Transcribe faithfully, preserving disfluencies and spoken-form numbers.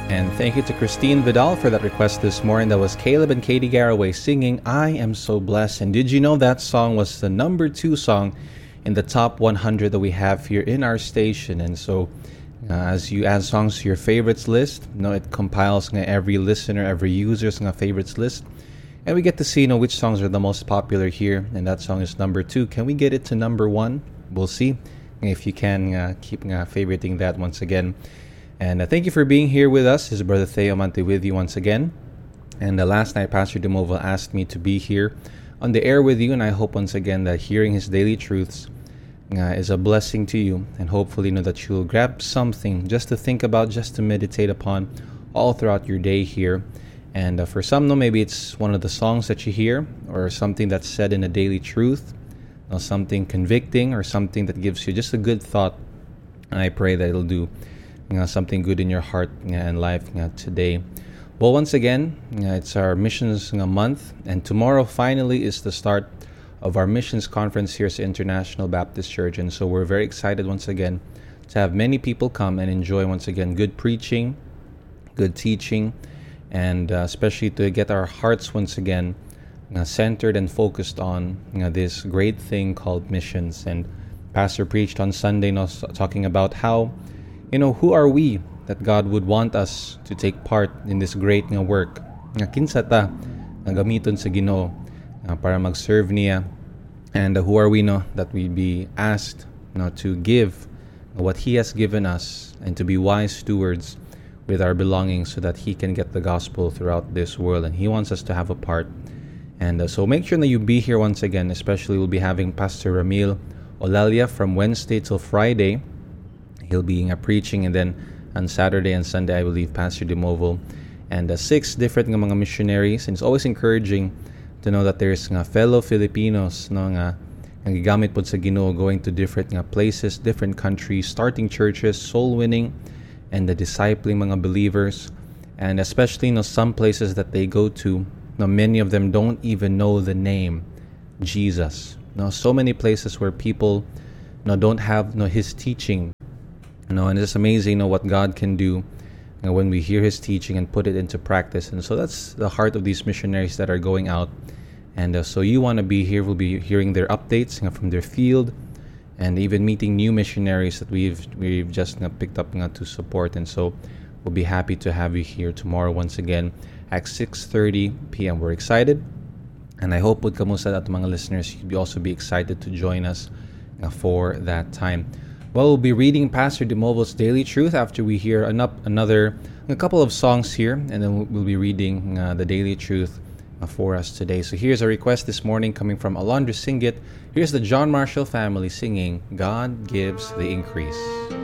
And thank you to Christine Vidal for that request this morning. That was Caleb and Katie Garraway singing I Am So Blessed. And did you know that song was the number two song in the top one hundred that we have here in our station? And so uh, as you add songs to your favorites list, you know, it compiles nga, every listener, every user's nga, favorites list. And we get to see you know, which songs are the most popular here. And that song is number two. Can we get it to number one? We'll see if you can uh, keep uh, favoriting that once again. And uh, thank you for being here with us. This is Brother Theo Mante with you once again. And uh, last night, Pastor Demovo asked me to be here on the air with you. And I hope once again that hearing his daily truths uh, is a blessing to you. And hopefully, you know, that you'll grab something just to think about, just to meditate upon all throughout your day here. And uh, for some, no, maybe it's one of the songs that you hear or something that's said in a daily truth, you know, something convicting or something that gives you just a good thought. And I pray that it'll do You know, something good in your heart and life you know, today. Well, once again, you know, it's our missions you know, month, and tomorrow finally is the start of our missions conference here at International Baptist Church. And so we're very excited once again to have many people come and enjoy once again good preaching, good teaching, and uh, especially to get our hearts once again you know, centered and focused on you know, this great thing called missions. And Pastor preached on Sunday you know, talking about how You know, who are we that God would want us to take part in this great nga work? Nga kinsa ta nga gamiton sa Ginoo uh, para mag-serve niya. And uh, who are we no that we be asked you know, to give what He has given us and to be wise stewards with our belongings so that He can get the gospel throughout this world. And He wants us to have a part. And uh, so make sure that you be here once again. Especially we'll be having Pastor Ramil Olalia from Wednesday till Friday. He'll be uh, preaching, and then on Saturday and Sunday, I believe, Pastor Demovo. And uh, six different nga mga missionaries. And it's always encouraging to know that there's nga fellow Filipinos no, nga nagigamit po sa Ginoo, going to different nga places, different countries, starting churches, soul winning, and the discipling mga believers. And especially no, some places that they go to, no, many of them don't even know the name Jesus. No, so many places where people no, don't have no, His teaching. You know, and it's amazing, you know, what God can do you know, when we hear His teaching and put it into practice. And so that's the heart of these missionaries that are going out. And uh, so you want to be here. We'll be hearing their updates you know, from their field, and even meeting new missionaries that we've we've just you know, picked up you know, to support. And so we'll be happy to have you here tomorrow once again at six thirty p.m. We're excited, and I hope with kamusta at mga listeners, you'll also be excited to join us uh, for that time. Well, we'll be reading Pastor Demovo's Daily Truth after we hear an up, another a couple of songs here, and then we'll be reading uh, the Daily Truth uh, for us today. So here's a request this morning coming from Alondra Singit. Here's the John Marshall family singing God Gives the Increase.